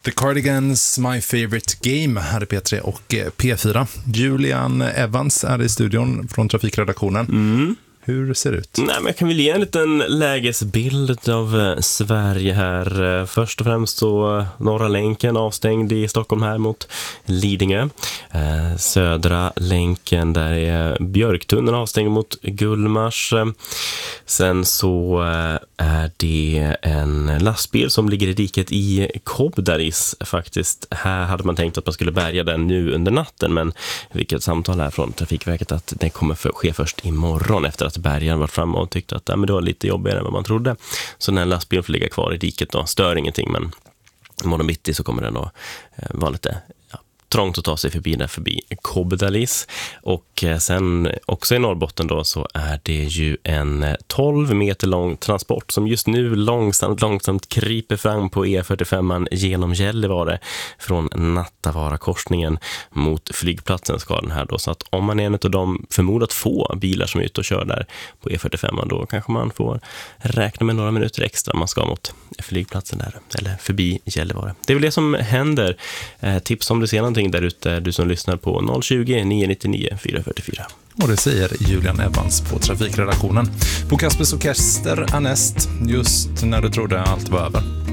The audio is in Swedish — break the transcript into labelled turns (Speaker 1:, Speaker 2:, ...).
Speaker 1: The Cardigans, My Favorite Game, här är P3 och P4. Julian Evans är i studion från trafikredaktionen. Hur ser det ut?
Speaker 2: Nej, men jag kan väl ge en liten lägesbild av Sverige här. Först och främst så Norra länken avstängd i Stockholm här mot Lidingö. Södra länken, där är Björktunneln avstängd mot Gullmars. Sen så är det en lastbil som ligger i diket i Kobdaris faktiskt. Här hade man tänkt att man skulle bärga den nu under natten, men vilket samtal här från Trafikverket att det kommer ske först imorgon efter att bärgaren varit framme och tyckte att men det var lite jobbigare än vad man trodde. Så den här lastbilen får ligga kvar i diket då, stör ingenting, men imorgon bitti så kommer den då vara lite trångt att ta sig förbi Kobdalis. Och sen också i Norrbotten då så är det ju en 12 meter lång transport som just nu långsamt kryper fram på E45 genom Gällivare från Nattavara-korsningen mot flygplatsen ska den här då. Så att om man är en av de förmodat få bilar som är ute och kör där på E45 då kanske man får räkna med några minuter extra man ska mot flygplatsen där eller förbi Gällivare. Det är väl det som händer. Tips om du ser någonting där ute, du som lyssnar på 020-999 444.
Speaker 1: Och det säger Julian Evans på trafikredaktionen. På Kaspers Orkester är näst, just när du trodde allt var över.